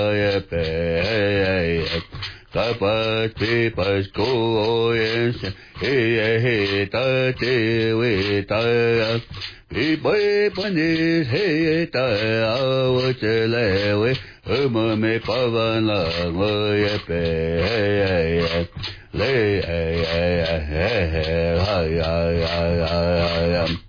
Tapas pipas koyens he ta te we ta pipai panis he ta awchele we me pavana we pe le